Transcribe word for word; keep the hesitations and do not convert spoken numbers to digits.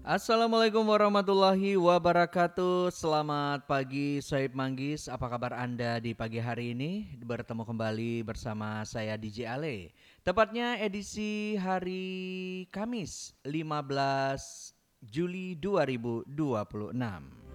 Assalamualaikum warahmatullahi wabarakatuh. Selamat pagi Sohib Manggis. Apa kabar Anda di pagi hari ini? Bertemu kembali bersama saya D J Ale. Tepatnya edisi hari Kamis lima belas Juli dua ribu dua puluh enam.